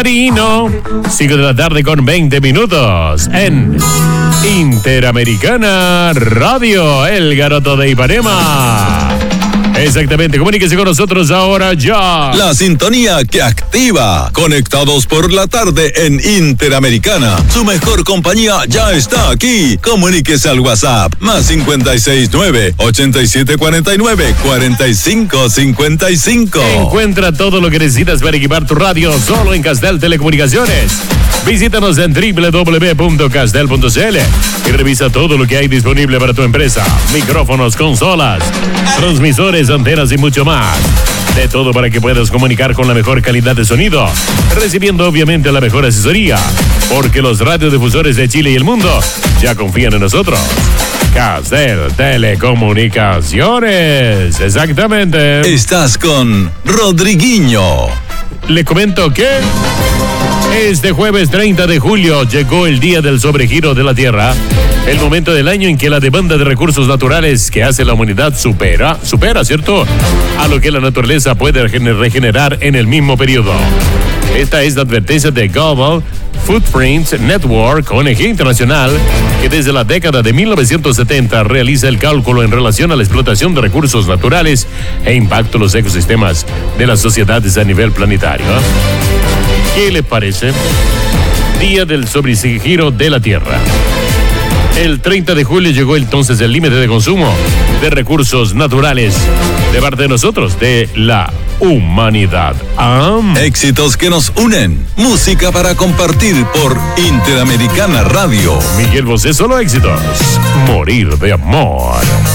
Marino. 5 de la tarde con 20 minutos en Interamericana Radio, el Garoto de Ipanema. Exactamente, comuníquese con nosotros ahora ya. La sintonía que activa. Conectados por la tarde en Interamericana. Su mejor compañía ya está aquí. Comuníquese al WhatsApp más 569-8749-4555. Encuentra todo lo que necesitas para equipar tu radio solo en Castel Telecomunicaciones. Visítanos en www.castel.cl y revisa todo lo que hay disponible para tu empresa. Micrófonos, consolas, transmisores, antenas y mucho más. De todo para que puedas comunicar con la mejor calidad de sonido, recibiendo obviamente la mejor asesoría, porque los radiodifusores de Chile y el mundo ya confían en nosotros. Castel Telecomunicaciones, exactamente. Estás con Rodriguinho. Le comento que este jueves 30 de julio llegó el día del sobregiro de la Tierra, el momento del año en que la demanda de recursos naturales que hace la humanidad supera, ¿cierto?, a lo que la naturaleza puede regenerar en el mismo periodo. Esta es la advertencia de Global Footprint Network, ONG internacional, que desde la década de 1970 realiza el cálculo en relación a la explotación de recursos naturales e impacto en los ecosistemas de las sociedades a nivel planetario. ¿Qué les parece? Día del sobregiro de la Tierra. El 30 de julio llegó entonces el límite de consumo de recursos naturales de parte de nosotros, de la humanidad. Éxitos que nos unen. Música para compartir por Interamericana Radio. Miguel Bosé, solo éxitos. Morir de amor.